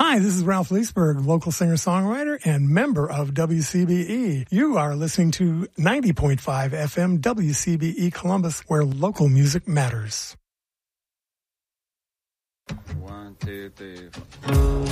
Hi, this is Ralph Leesburg, local singer-songwriter and member of WCBE. You are listening to 90.5 FM WCBE Columbus, where local music matters. 1, 2, 3, 4.